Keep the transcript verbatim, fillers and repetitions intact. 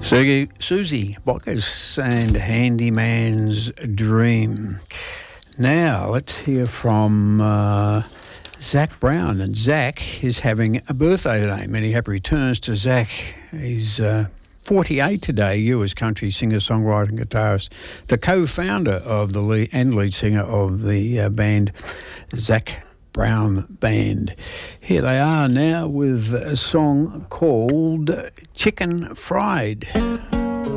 Susie, Susie Bockers and Handyman's Dream. Now let's hear from uh, Zach Brown. And Zach is having a birthday today. Many happy returns to Zach. He's uh, forty-eight today, U S country singer, songwriter and guitarist, the co-founder of the lead, and lead singer of the uh, band Zach Brown Band. Here they are now with a song called Chicken Fried.